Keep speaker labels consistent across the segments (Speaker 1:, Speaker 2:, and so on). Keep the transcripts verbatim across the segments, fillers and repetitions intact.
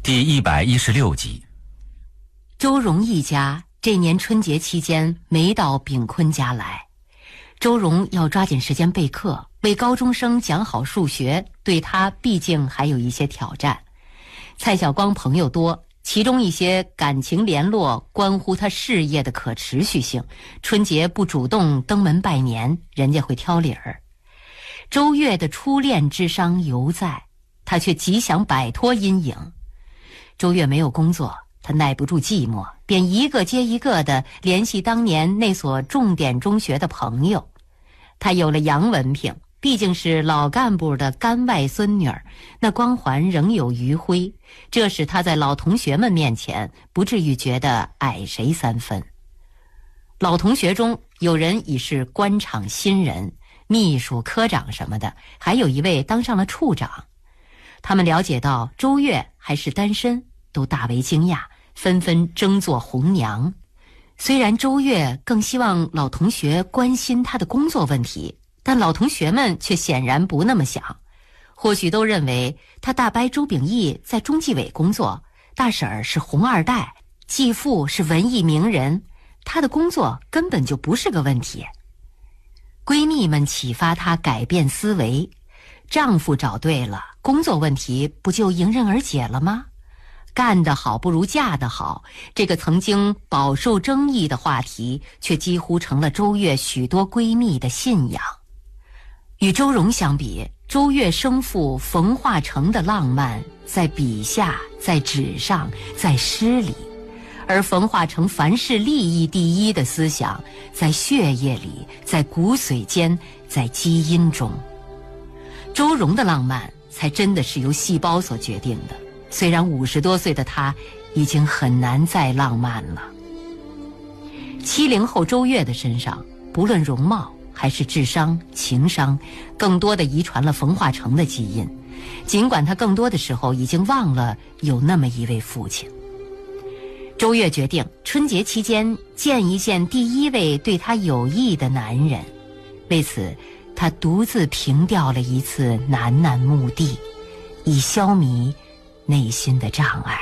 Speaker 1: 第一百一十六集。
Speaker 2: 周荣一家这年春节期间没到炳坤家来，周荣要抓紧时间备课，为高中生讲好数学，对他毕竟还有一些挑战。蔡晓光朋友多，其中一些感情联络关乎他事业的可持续性，春节不主动登门拜年，人家会挑理儿。周越的初恋之伤犹在，他却极想摆脱阴影。周越没有工作，他耐不住寂寞，便一个接一个地联系当年那所重点中学的朋友。他有了洋文凭，毕竟是老干部的干外孙女儿，那光环仍有余晖，这使他在老同学们面前不至于觉得矮谁三分。老同学中有人已是官场新人，秘书、科长什么的，还有一位当上了处长。他们了解到周越还是单身，都大为惊讶，纷纷争做红娘。虽然周越更希望老同学关心他的工作问题，但老同学们却显然不那么想。或许都认为他大伯周秉义在中纪委工作，大婶儿是红二代，继父是文艺名人，他的工作根本就不是个问题。闺蜜们启发她改变思维，丈夫找对了，工作问题不就迎刃而解了吗？干得好不如嫁得好，这个曾经饱受争议的话题，却几乎成了周越许多闺蜜的信仰。与周荣相比，周越生父冯化成的浪漫在笔下，在纸上，在诗里，而冯化成凡事利益第一的思想，在血液里，在骨髓间，在基因中。周荣的浪漫才真的是由细胞所决定的，虽然五十多岁的他已经很难再浪漫了。七零后周越的身上，不论容貌还是智商、情商，更多的遗传了冯化成的基因，尽管他更多的时候已经忘了有那么一位父亲。周越决定春节期间见一见第一位对他有益的男人，为此他独自凭吊了一次南南墓地，以消弭内心的障碍。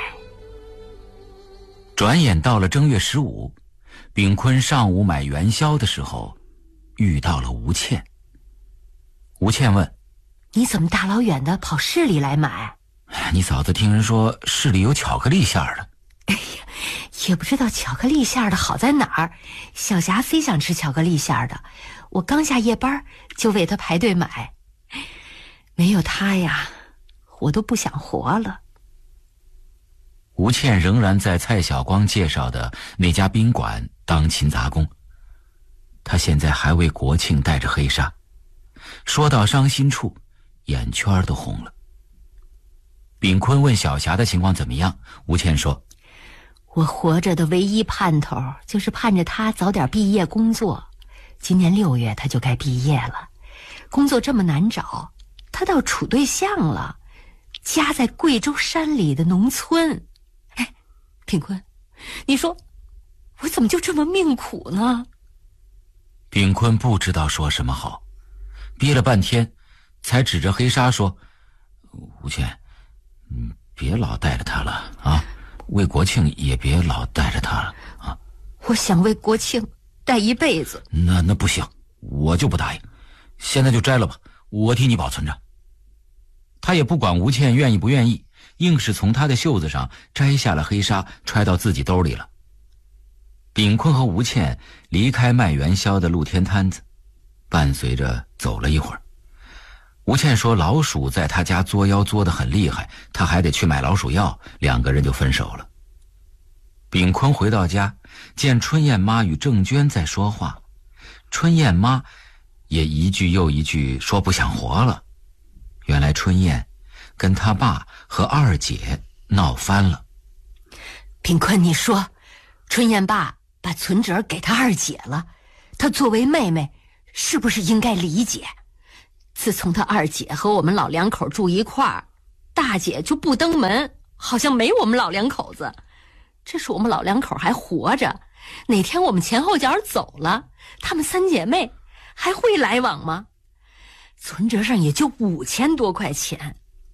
Speaker 1: 转眼到了正月十五，炳坤上午买元宵的时候遇到了吴倩。吴倩问：
Speaker 2: 你怎么大老远的跑市里来买？
Speaker 1: 你嫂子听人说市里有巧克力馅儿的。
Speaker 2: 哎呀，也不知道巧克力馅儿的好在哪儿，小霞非想吃巧克力馅儿的，我刚下夜班就为她排队买。没有她呀，我都不想活了。
Speaker 1: 吴倩仍然在蔡晓光介绍的那家宾馆当勤杂工，她现在还为国庆戴着黑纱，说到伤心处，眼圈都红了。炳坤问小霞的情况怎么样，吴倩说：
Speaker 2: 我活着的唯一盼头就是盼着她早点毕业工作，今年六月她就该毕业了，工作这么难找，她倒处对象了，家在贵州山里的农村。哎，炳坤，你说我怎么就这么命苦呢？
Speaker 1: 炳坤不知道说什么好，憋了半天才指着黑纱说：吴倩，你别老带着她了啊，为国庆也别老带着她了啊。
Speaker 2: 我想为国庆带一辈子。
Speaker 1: 那那不行，我就不答应，现在就摘了吧，我替你保存着。他也不管吴倩愿意不愿意，硬是从她的袖子上摘下了黑纱，揣到自己兜里了。炳坤和吴倩离开卖元宵的露天摊子，伴随着走了一会儿。吴倩说老鼠在他家作妖作得很厉害，他还得去买老鼠药，两个人就分手了。炳坤回到家，见春燕妈与郑娟在说话，春燕妈也一句又一句说不想活了。原来春燕跟他爸和二姐闹翻了。
Speaker 2: 炳坤，你说春燕爸把存折给他二姐了，他作为妹妹是不是应该理解？自从他二姐和我们老两口住一块儿，大姐就不登门，好像没我们老两口子。这是我们老两口还活着，哪天我们前后脚走了，她们三姐妹还会来往吗？存折上也就五千多块钱，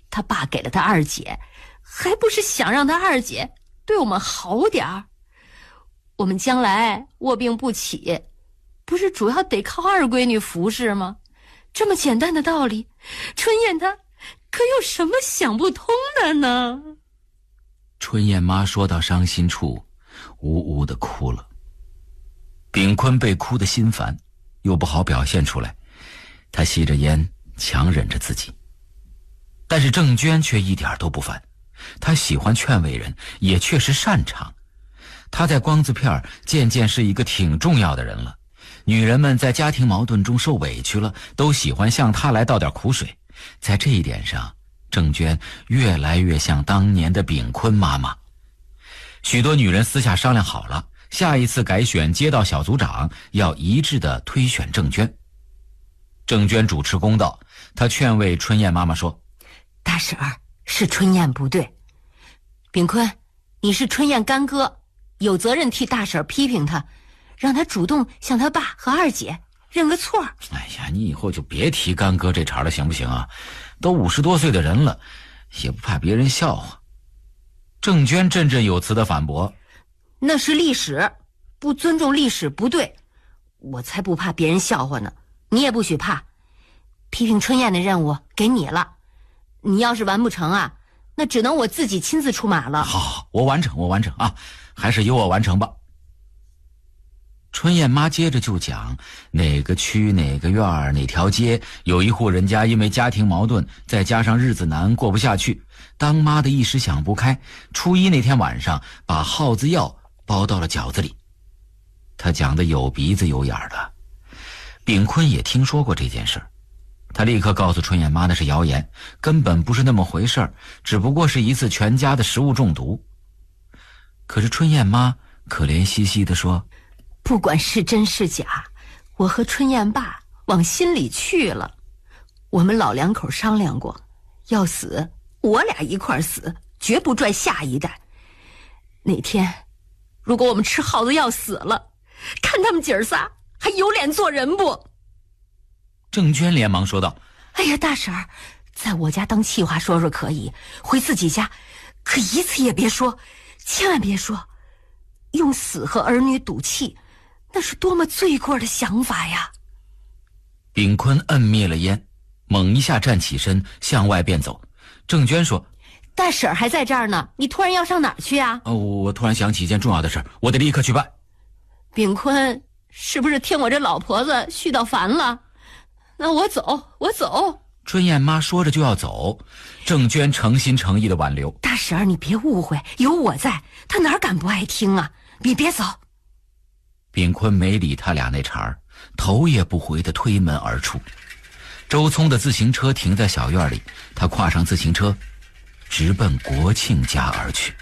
Speaker 2: 他爸给了他二姐，还不是想让他二姐对我们好点儿？我们将来卧病不起，不是主要得靠二闺女服侍吗？这么简单的道理，春燕她可有什么想不通的呢？
Speaker 1: 春燕妈说到伤心处，呜呜地哭了。炳坤被哭得心烦，又不好表现出来，他吸着烟，强忍着自己。但是郑娟却一点都不烦，她喜欢劝慰人，也确实擅长。她在光字片渐渐是一个挺重要的人了。女人们在家庭矛盾中受委屈了，都喜欢向她来倒点苦水。在这一点上，郑娟越来越像当年的炳坤妈妈。许多女人私下商量好了，下一次改选街道小组长要一致地推选郑娟。郑娟主持公道，她劝慰春燕妈妈说：
Speaker 2: 大婶儿，是春燕不对，炳坤，你是春燕干哥，有责任替大婶儿批评她，让她主动向她爸和二姐认个错。
Speaker 1: 哎呀，你以后就别提干哥这茬了，行不行啊？都五十多岁的人了，也不怕别人笑话。郑娟振振有词地反驳：
Speaker 2: 那是历史，不尊重历史不对，我才不怕别人笑话呢。你也不许怕，批评春燕的任务给你了，你要是完不成啊，那只能我自己亲自出马了。
Speaker 1: 好好，我完成我完成啊，还是由我完成吧。春燕妈接着就讲哪个区哪个院儿哪条街有一户人家因为家庭矛盾再加上日子难过不下去，当妈的一时想不开，初一那天晚上把耗子药包到了饺子里。她讲的有鼻子有眼的。炳坤也听说过这件事，他立刻告诉春燕妈那是谣言，根本不是那么回事儿，只不过是一次全家的食物中毒。可是春燕妈可怜兮兮地说：
Speaker 2: 不管是真是假，我和春燕爸往心里去了。我们老两口商量过，要死我俩一块儿死，绝不拽下一代。哪天如果我们吃耗子药死了，看他们姐儿仨还有脸做人不？
Speaker 1: 郑娟连忙说道：
Speaker 2: 哎呀，大婶儿，在我家当气话说说可以，回自己家可一次也别说，千万别说。用死和儿女赌气，那是多么罪过的想法呀！
Speaker 1: 炳坤摁灭了烟，猛一下站起身向外便走。郑娟说：
Speaker 2: 大婶儿还在这儿呢，你突然要上哪儿去啊？
Speaker 1: 哦，我突然想起一件重要的事，我得立刻去办。
Speaker 2: 炳坤是不是听我这老婆子絮叨烦了？那我走我走。
Speaker 1: 春燕妈说着就要走，郑娟诚心诚意的挽留：
Speaker 2: 大婶儿你别误会，有我在，她哪敢不爱听啊，你别走。
Speaker 1: 炳坤没理他俩那茬儿，头也不回地推门而出。周聪的自行车停在小院里，他跨上自行车，直奔国庆家而去。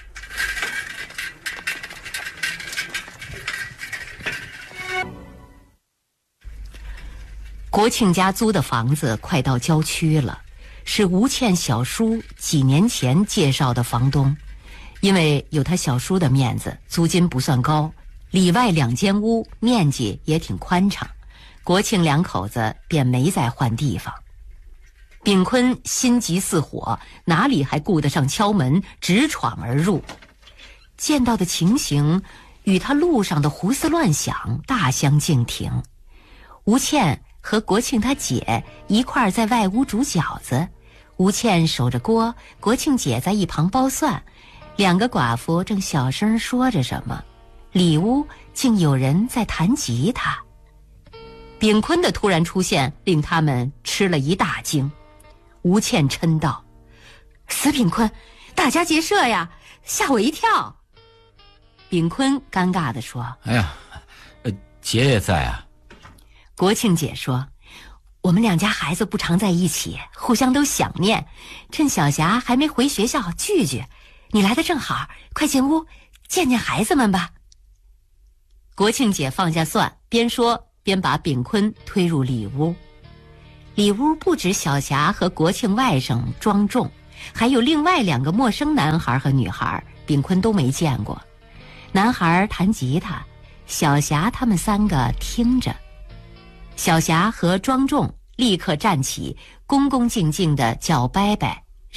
Speaker 2: 国庆家租的房子快到郊区了，是吴倩小叔几年前介绍的房东。因为有他小叔的面子，租金不算高，里外两间屋，面积也挺宽敞。国庆两口子便没再换地方。炳坤心急似火，哪里还顾得上敲门，直闯而入。见到的情形与他路上的胡思乱想大相径庭。吴倩和国庆他姐一块儿在外屋煮饺子，吴倩守着锅，国庆姐在一旁剥蒜，两个寡妇正小声说着什么，里屋竟有人在弹吉他。炳坤的突然出现令他们吃了一大惊。吴倩嗔道：死炳坤，大家结社呀，吓我一跳。炳坤尴尬地说：
Speaker 1: 哎呀，呃，姐也在啊。
Speaker 2: 国庆姐说：我们两家孩子不常在一起，互相都想念，趁小霞还没回学校聚聚，你来的正好，快进屋见见孩子们吧。国庆姐放下蒜，边说边把炳坤推入里屋。里屋不止小霞和国庆外甥庄重，还有另外两个陌生男孩和女孩，炳坤都没见过。男孩弹吉他，小霞他们三个听着。小霞和庄重立刻站起，恭恭敬敬地叫伯伯，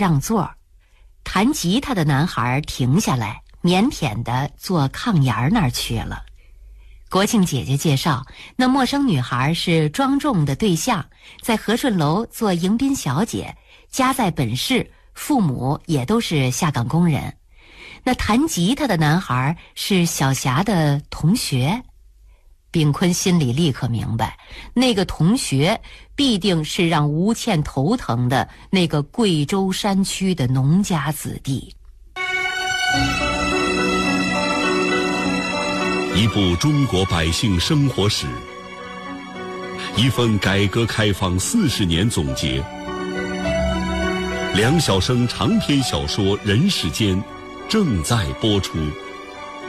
Speaker 2: 让座，弹吉他的男孩停下来，腼腆地坐炕沿那儿去了。国庆姐姐介绍，那陌生女孩是庄重的对象，在和顺楼做迎宾小姐，家在本市，父母也都是下岗工人。那弹吉他的男孩是小霞的同学。炳坤心里立刻明白，那个同学必定是让吴倩头疼的那个贵州山区的农家子弟。
Speaker 3: 一部中国百姓生活史，一份改革开放四十年总结。梁晓声长篇小说《人世间》正在播出。